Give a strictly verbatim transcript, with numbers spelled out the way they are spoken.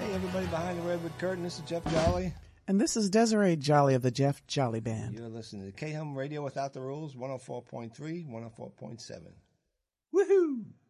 Everybody behind the redwood curtain. This is Jeff Jolly. And this is Desiree Jolly of the Jeff Jolly Band. You're listening to K-Hum Radio Without the Rules, one oh four point three, one oh four point seven. Woohoo!